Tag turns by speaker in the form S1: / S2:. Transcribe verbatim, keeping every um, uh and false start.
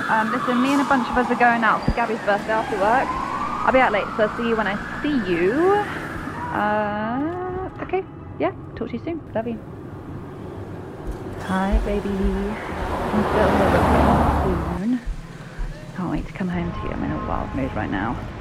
S1: Um, listen, me and a bunch of us are going out for Gabby's birthday after work. I'll be out late, so I'll see you when I see you. Uh, okay, yeah, talk to you soon. Love you. Hi, baby. I'm still here with you soon. Can't wait to come home to you. I'm in a wild mood right now.